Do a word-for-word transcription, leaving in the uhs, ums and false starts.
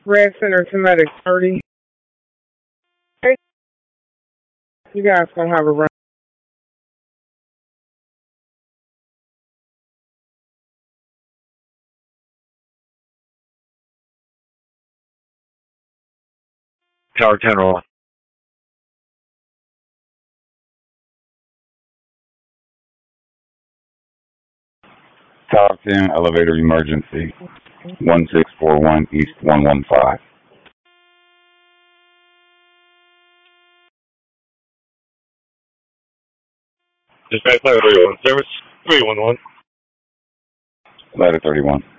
Red Center to Medic thirty. Hey, you guys gonna have a run. Tower ten roll. Tower ten, elevator emergency. one six four one East one one five. Dispatch ladder thirty-one. Service three one one. Ladder thirty-one.